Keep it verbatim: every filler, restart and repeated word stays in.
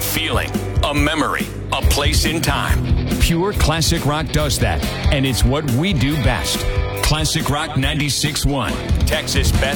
feeling, a memory, a place in time. Pure classic rock does that, and it's what we do best. Classic Rock ninety-six point one, Texas Best.